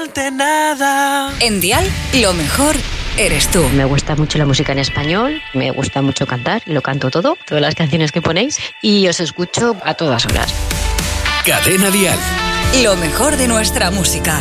falte nada. En Dial, lo mejor eres tú. Me gusta mucho la música en español, me gusta mucho cantar, lo canto todo, todas las canciones que ponéis, y os escucho a todas horas. Cadena Dial. Lo mejor de nuestra música.